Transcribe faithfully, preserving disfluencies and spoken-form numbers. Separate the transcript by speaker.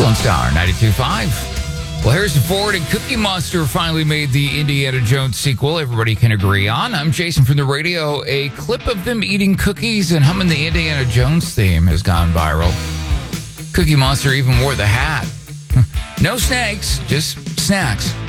Speaker 1: Lone Star ninety-two point five. Well, Harrison Ford and Cookie Monster finally made the Indiana Jones sequel everybody can agree on. I'm Jason from the radio. A clip of them eating cookies and humming the Indiana Jones theme has gone viral. Cookie Monster even wore the hat. No snakes, just snacks.